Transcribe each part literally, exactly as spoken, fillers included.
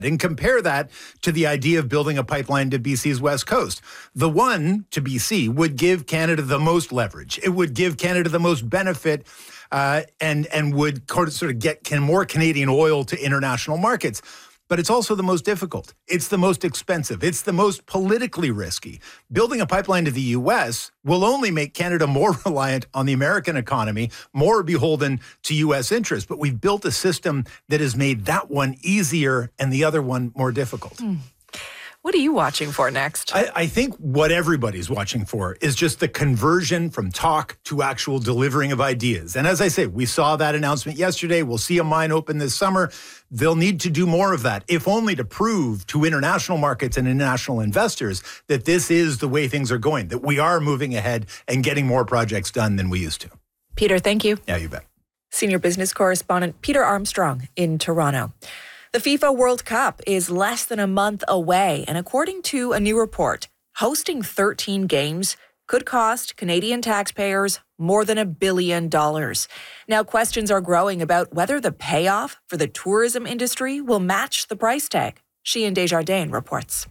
Then compare that to the idea of building a pipeline to B C's west coast. The one to B C would give Canada the most leverage. It would give Canada the most benefit uh, and, and would sort of get more Canadian oil to international markets. But it's also the most difficult. It's the most expensive. It's the most politically risky. Building a pipeline to the U S will only make Canada more reliant on the American economy, more beholden to U S interests. But we've built a system that has made that one easier and the other one more difficult. Mm. What are you watching for next? I, I think what everybody's watching for is just the conversion from talk to actual delivering of ideas. And as I say, we saw that announcement yesterday. We'll see a mine open this summer. They'll need to do more of that, if only to prove to international markets and international investors that this is the way things are going, that we are moving ahead and getting more projects done than we used to. Peter, thank you. Yeah, you bet. Senior business correspondent Peter Armstrong in Toronto. The FIFA World Cup is less than a month away, and according to a new report, hosting thirteen games could cost Canadian taxpayers more than a billion dollars. Now, questions are growing about whether the payoff for the tourism industry will match the price tag. Sheehan Desjardins reports.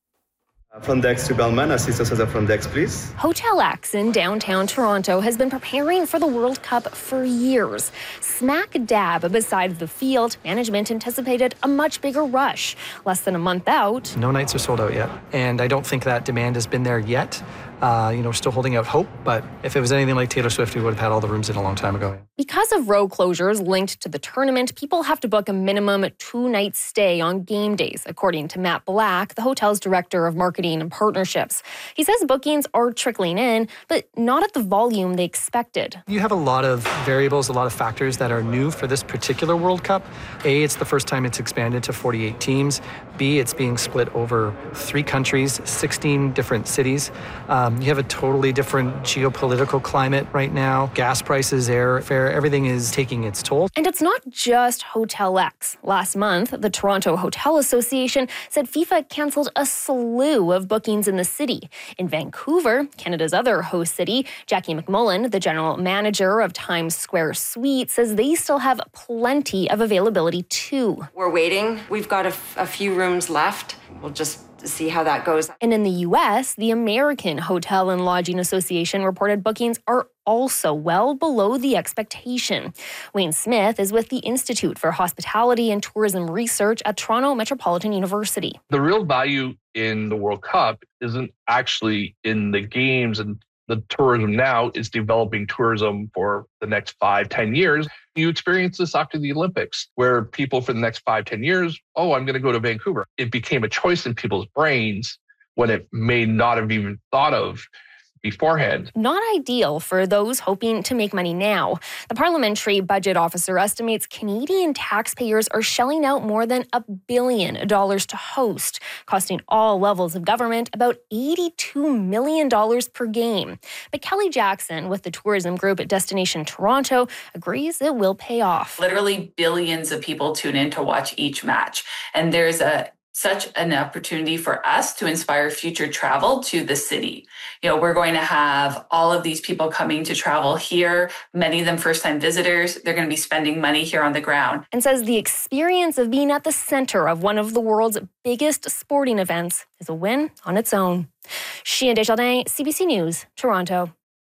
Front desk to Bellman, assist us as a front desk, please. Hotel X in downtown Toronto has been preparing for the World Cup for years. Smack dab beside the field, management anticipated a much bigger rush. Less than a month out. No nights are sold out yet, and I don't think that demand has been there yet. Uh, you know, we're still holding out hope, but if it was anything like Taylor Swift, we would have had all the rooms in a long time ago. Because of road closures linked to the tournament, people have to book a minimum two-night stay on game days, according to Matt Black, the hotel's director of marketing and partnerships. He says bookings are trickling in, but not at the volume they expected. You have a lot of variables, a lot of factors that are new for this particular World Cup. A, it's the first time it's expanded to forty-eight teams. B, it's being split over three countries, sixteen different cities. Um, you have a totally different geopolitical climate right now. Gas prices, airfare, everything is taking its toll. And it's not just Hotel X. Last month, the Toronto Hotel Association said FIFA canceled a slew of bookings in the city. In Vancouver, Canada's other host city, Jackie McMullen, the general manager of Times Square Suites, says they still have plenty of availability too. We're waiting. We've got a, f- a few rooms left. We'll just see how that goes. And in the U S, the American Hotel and Lodging Association reported bookings are also well below the expectation. Wayne Smith is with the Institute for Hospitality and Tourism Research at Toronto Metropolitan University. The real value in the World Cup isn't actually in the games and the tourism now. Is developing tourism for the next five, ten years. You experience this after the Olympics, where people for the next five, ten years, oh, I'm going to go to Vancouver. It became a choice in people's brains when it may not have even thought of beforehand. Not ideal for those hoping to make money now. The parliamentary budget officer estimates Canadian taxpayers are shelling out more than a billion dollars to host, costing all levels of government about eighty-two million dollars per game. But Kelly Jackson with the tourism group at Destination Toronto agrees it will pay off. Literally billions of people tune in to watch each match. And there's a such an opportunity for us to inspire future travel to the city. You know, we're going to have all of these people coming to travel here, many of them first-time visitors. They're going to be spending money here on the ground. And says the experience of being at the center of one of the world's biggest sporting events is a win on its own. Sheehan Desjardins, C B C News, Toronto.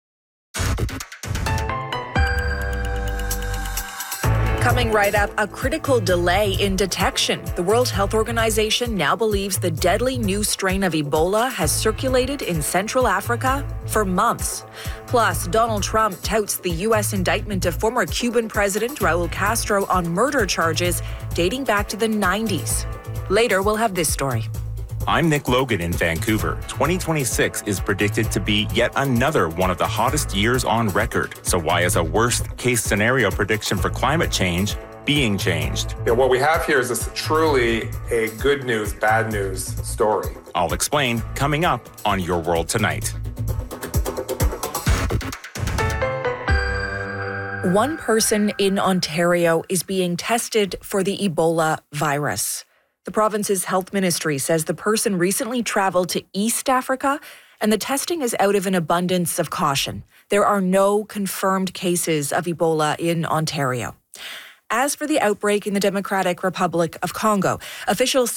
Coming right up, a critical delay in detection. The World Health Organization now believes the deadly new strain of Ebola has circulated in Central Africa for months. Plus, Donald Trump touts the U S indictment of former Cuban President Raul Castro on murder charges dating back to the nineties. Later, we'll have this story. I'm Nick Logan in Vancouver. twenty twenty-six is predicted to be yet another one of the hottest years on record. So why is a worst-case scenario prediction for climate change being changed? Yeah, what we have here is this truly a good news, bad news story. I'll explain coming up on Your World Tonight. One person in Ontario is being tested for the Ebola virus. The province's health ministry says the person recently traveled to East Africa, and the testing is out of an abundance of caution. There are no confirmed cases of Ebola in Ontario. As for the outbreak in the Democratic Republic of Congo, officials